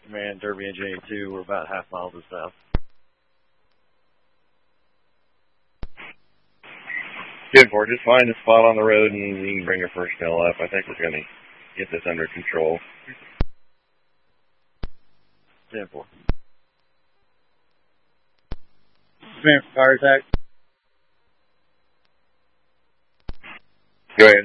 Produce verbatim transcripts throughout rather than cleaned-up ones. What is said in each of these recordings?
Command, Derby Engine eighty-two. We're about half mile to the south. ten four, just find a spot on the road and you can bring your personnel up. I think we're going to get this under control. ten four. Command for fire attack. Go ahead.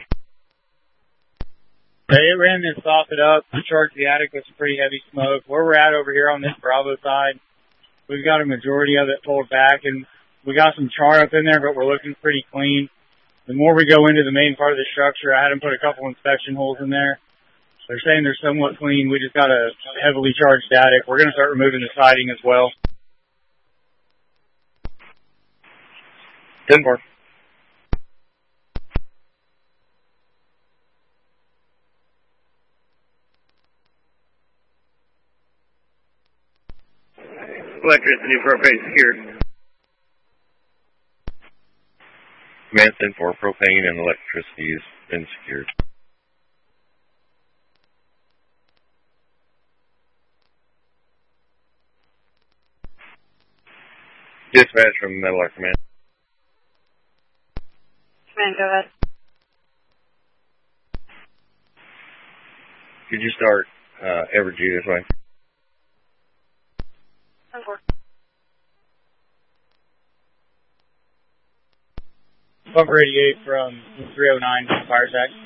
Hey, it ran this off it up. We charged the attic with some pretty heavy smoke. Where we're at over here on this Bravo side, we've got a majority of it pulled back, and we got some char up in there, but we're looking pretty clean. The more we go into the main part of the structure, I had them put a couple inspection holes in there. They're saying they're somewhat clean. We just got a heavily charged attic. We're going to start removing the siding as well. ten four. Electricity propane secured. Command ten four, propane and electricity has been secured. Dispatch from Metal Arc Command. Command, go ahead. Could you start uh, Everett G this way? ten four. Bunker eighty-eight from three oh nine, fire attack.